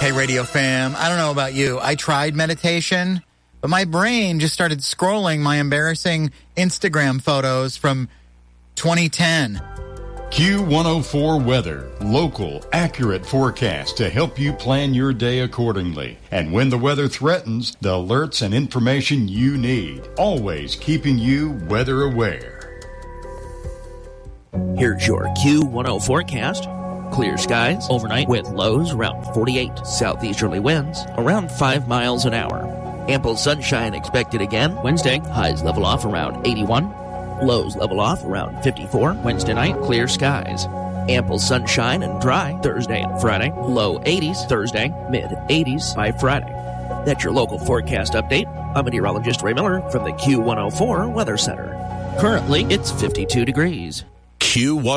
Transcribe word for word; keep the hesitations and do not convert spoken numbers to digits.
Hey, Radio Fam, I don't know about you. I tried meditation, but my brain just started scrolling my embarrassing Instagram photos from twenty ten. Q one oh four Weather. Local, accurate forecast to help you plan your day accordingly. And when the weather threatens, the alerts and information you need. Always keeping you weather aware. Here's your Q one oh forecast. Clear skies overnight with lows around forty-eight. Southeasterly winds around five miles an hour. Ample sunshine expected again. Wednesday, highs level off around eighty-one. Lows level off around fifty-four. Wednesday night, clear skies. Ample sunshine and dry Thursday and Friday. Low eighties Thursday, mid eighties by Friday. That's your local forecast update. I'm meteorologist Ray Miller from the Q one oh four Weather Center. Currently, it's fifty-two degrees. Q one